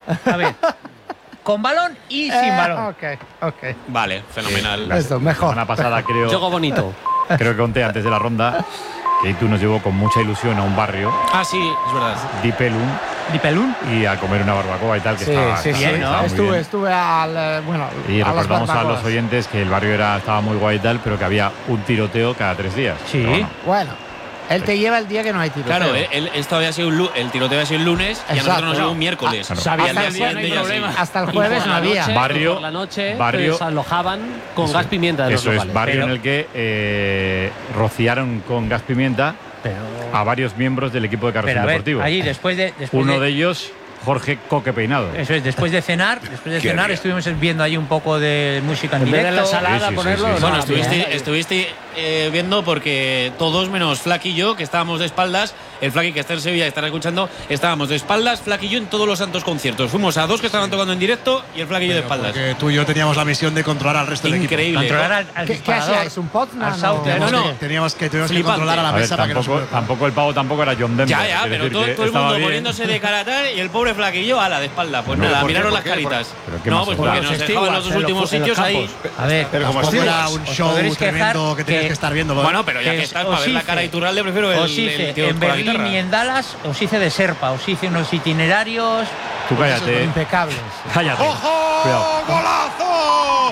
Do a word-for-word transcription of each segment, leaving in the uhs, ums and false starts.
A ver. Con balón y sin Eh, balón. Ok, ok. Vale, fenomenal. La Eso, mejor. semana pasada creo, Juego bonito. creo que conté antes de la ronda que tú nos llevó con mucha ilusión a un barrio, Ah, sí, es verdad. Dipelum, ¿Dipelún? y a comer una barbacoa y tal, que Sí, estaba, sí, estaba- sí. ¿no? estaba muy Estuve, bien. estuve al. eh, Bueno, Y a las recordamos a los barbacoas. oyentes que el barrio era, estaba muy guay y tal, pero que había un tiroteo cada tres días. Sí. Pero bueno, Bueno, él te lleva el día que no hay tiro. Claro, él, él- esto había sido un lu- el tiroteo había sido el lunes y a Exacto. nosotros nos llegó un miércoles. Ah, claro. Y al Hasta día el siguiente jueves ya no hay sí. problema. Hasta el Y jueves por no la había. noche- Barrio- por la noche barrio- desalojaban con gas pimienta de los eso es, locales. barrio Pero- en el que eh, rociaron con gas pimienta Pero, a varios miembros del equipo de Carrusel pero a ver, Deportivo. allí después de. Después Uno de, de ellos, Jorge Coque Peinado. Eso es, después de cenar, después de Qué cenar bien. estuvimos viendo ahí un poco de música en En vez de directo. la ensalada, Sí, sí, ponerlo. sí, sí. no, Bueno, bien. estuviste, estuviste eh, viendo porque todos menos Flaky y yo, que estábamos de espaldas, el Flaky que está en Sevilla y estará escuchando, estábamos de espaldas, Flaky y yo en todos los santos conciertos. Fuimos a dos que estaban tocando en directo y el Flaky y yo de espaldas. Porque tú y yo teníamos la misión de controlar al resto del equipo. Increíble. Controlar al, al ¿Qué, ¿Qué disparador, hacíais? ¿Un Potna? al Sauter. No, no. Teníamos que, teníamos que Flipante. controlar a la A ver, mesa para que no se tampoco, pueda- tampoco el pavo tampoco era John Denver. Ya, ya, quiero pero decir todo, que todo el estaba mundo bien. poniéndose de cara tal y el pobre Flaquillo, ala, de espalda. Pues No, nada, ¿por qué? miraron ¿Por las qué? caritas. ¿Pero qué No, más pues os porque da? nos Los dejaban en los dos stewards, últimos en los- sitios en los ahí. campos. A ver, Pero como tampoco era os- un os show podréis tremendo quejar que tenías que estar viendo. Bueno, pero ya que que es- estás os para ver la hice- cara Iturralde, prefiero el, Os hice el tío en con la Berlín guitarra. y en Dallas, os hice de Serpa, os hice unos itinerarios Tú cállate. Impecables. Cállate. ¡Ojo! Cuidado. ¡Golazo!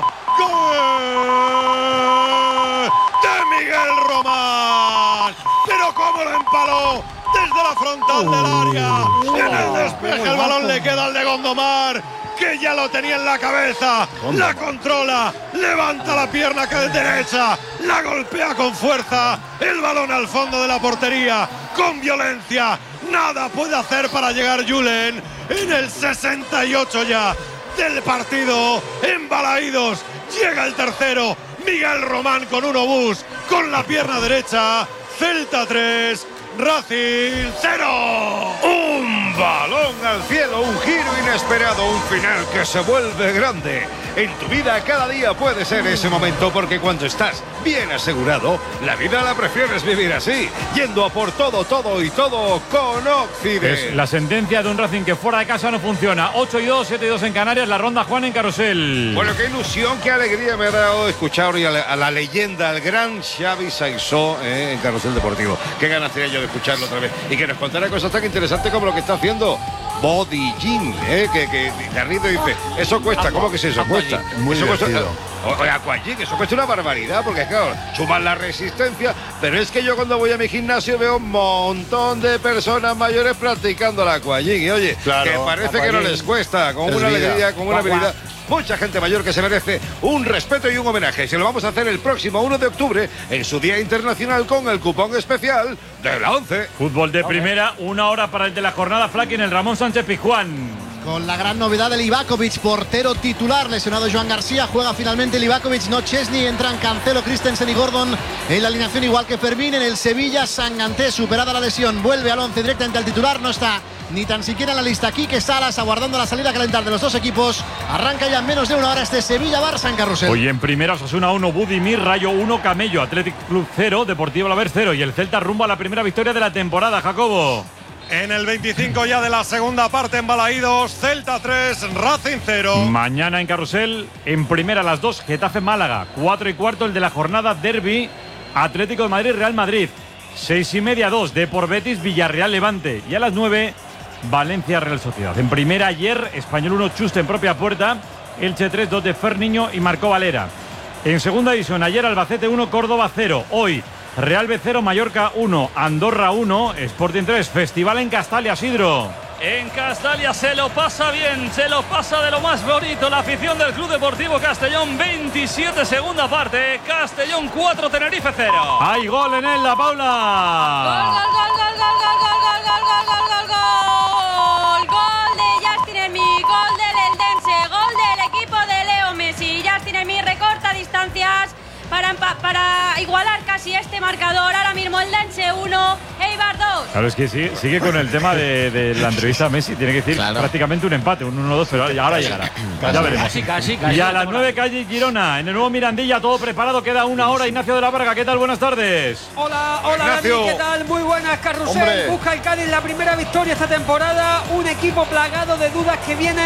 ¡Gol de Miguel Román! ¡Pero cómo lo empaló! Desde la frontal del área. En el despeje el balón le queda al de Gondomar, que ya lo tenía en la cabeza. La controla, levanta la pierna que es derecha, la golpea con fuerza. El balón al fondo de la portería, con violencia. Nada puede hacer para llegar Julen en el sesenta y ocho ya del partido. Embalaídos, llega el tercero. Miguel Román con un obús, con la pierna derecha. Celta tres, Racing cero. Un balón al cielo, un giro inesperado, un final que se vuelve grande. En tu vida cada día puede ser ese momento, porque cuando estás bien asegurado, la vida la prefieres vivir así, yendo a por todo, todo y todo con Occident. Es la sentencia de un Racing que fuera de casa no funciona. ocho y dos, siete y dos en Canarias, la ronda Juan en Carrusel. Bueno, qué ilusión, qué alegría me ha dado escuchar hoy a la, a la leyenda, al gran Xavi Saizó eh, en Carrusel Deportivo. Qué ganas tenía yo de escucharlo otra vez y que nos contara cosas tan interesantes como lo que está haciendo Body Gym, eh, que, que te ríes y dice, eso cuesta, ¿cómo que es eso? Cuesta. Muy eso cuesta, divertido. o, o Aquagym, eso cuesta una barbaridad, porque claro, suman la resistencia, pero es que yo cuando voy a mi gimnasio veo un montón de personas mayores practicando la Aquagym, y oye, Claro, que parece que no Aquagym les cuesta, con es una vida. alegría, con una Guau, guau. habilidad. Mucha gente mayor que se merece un respeto y un homenaje. Se lo vamos a hacer el próximo uno de octubre en su Día Internacional con el cupón especial de la once. Fútbol de primera, una hora para el de la jornada Flaky en el Ramón Sánchez Pizjuán. Con la gran novedad del Ivakovic, portero titular, lesionado Joan García, juega finalmente el Ivakovic, no Chesney, entran Cancelo, Christensen y Gordon en la alineación igual que Fermín. En el Sevilla, Sanganté, superada la lesión, vuelve al once directamente al titular, no está ni tan siquiera en la lista Quique Salas, aguardando la salida a calentar de los dos equipos. Arranca ya en menos de una hora este Sevilla-Barça en Carrusel. Hoy en primera, Osasuna uno, Budimir, Rayo uno, Camello, Athletic Club cero, Deportivo Alavés cero y el Celta rumbo a la primera victoria de la temporada, Jacobo. En el veinticinco ya de la segunda parte en Balaídos, Celta tres, Racing cero. Mañana en Carrusel, en primera a las dos, Getafe Málaga, cuatro y cuarto el de la jornada Derby, Atlético de Madrid, Real Madrid, seis y media dos, Depor Betis, Villarreal Levante y a las nueve, Valencia Real Sociedad. En primera ayer, Español uno, Chuste en propia puerta, Elche tres, dos de Ferniño y Marcó Valera. En segunda división, ayer Albacete uno, Córdoba cero, hoy Real B cero, Mallorca uno, Andorra uno, Sporting tres, Festival en Castalia, Sidro. En Castalia se lo pasa bien, se lo pasa de lo más bonito la afición del Club Deportivo Castellón. veintisiete, segunda parte, Castellón cuatro, Tenerife cero. ¡Hay gol en él, la Paula! Gol, gol, gol, gol, gol, gol, gol, gol, gol, gol, gol, gol. Gol de Justin Hermí, gol del Eldense, gol del equipo de Leo Messi. Justin Hermí recorta distancias para, para igualar casi este marcador. Ahora mismo Eldense uno, Eibar dos. Claro, es que sigue, sigue con el tema de, de la entrevista a Messi. Tiene que decir Claro. prácticamente un empate, un uno dos, pero ahora llegará. Ya veremos. Casi, casi, casi. Y a las nueve, calle Girona, en el nuevo Mirandilla, todo preparado. Queda una hora. Ignacio de la Varga, ¿qué tal? Buenas tardes. Hola, hola Dani, Ignacio. ¿qué tal? Muy buenas, Carrusel. Hombre. Busca el Cádiz la primera victoria esta temporada. Un equipo plagado de dudas que viene